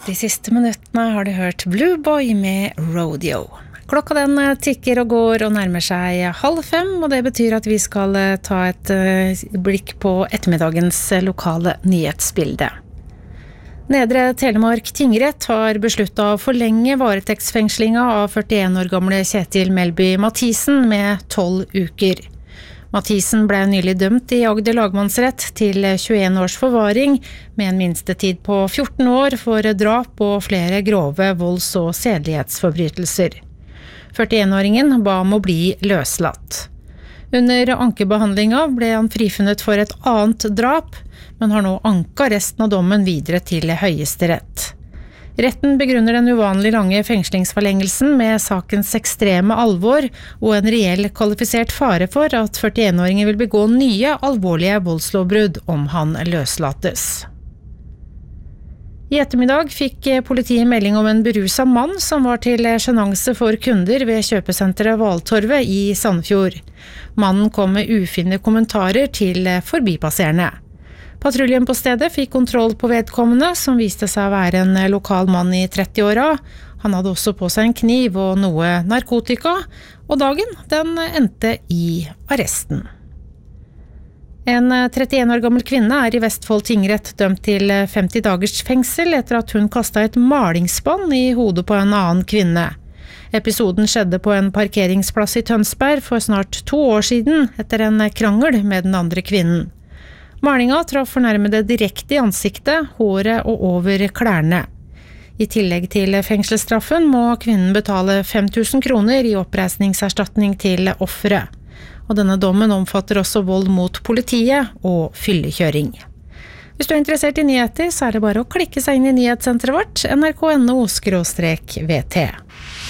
De siste minuttene har du hørt Blue Boy med Rodeo. Klokka den tikker og går og nærmer seg 4:30, og det betyr at vi skal ta et blikk på ettermiddagens lokale nyhetsbilde. Nedre Telemark tingrett har besluttet å forlenge varetektsfengslinga av 41 år gamle Kjetil Melby Mathisen med 12 uker. Mathisen ble nylig dømt i Agder lagmannsrett til 21 års forvaring med en minstetid på 14 år for drap og flere grove volds- og sedelighetsforbrytelser. 41-åringen ba om å bli løslatt. Under ankebehandlinga ble han frifunnet for et annet drap, men har nå anka resten av dommen videre til Høyesterett. Retten begrunner den uvanlig lange fengslingsforlengelsen med sakens ekstreme alvor og en reell kvalifisert fare for at 41-åringen vil begå nye alvorlige voldslovbrudd om han løslates. I ettermiddag fikk politiet melding om en beruset mann som var til sjenanse for kunder ved kjøpesenteret Valtorvet i Sandefjord. Mannen kom med ufine kommentarer til forbipasserende. Patruljen på stedet fikk kontroll på vedkommende, som viste seg å være en lokal mann i 30-åra. Han hadde også på seg en kniv og noe narkotika, og dagen den endte i arresten. En 31 år gammel kvinne er i Vestfold tingrett dømt til 50 dagers fengsel etter at hun kastet et malingsbånd i hodet på en annen kvinne. Episoden skjedde på en parkeringsplass i Tønsberg for snart 2 år siden etter en krangel med den andre kvinnen. Malinga traff fornærmede direkte i ansiktet, håret og over klærne. I tillegg til fengselsstraffen må kvinnen betale 5 000 kroner i oppreisningserstatning til offeret. Og denne dommen omfatter også vold mot politiet og fyllekjøring. Hvis du er interessert i nyheter, så er det bare å klikke seg inn i nyhetssenteret vårt, nrk.no/VT.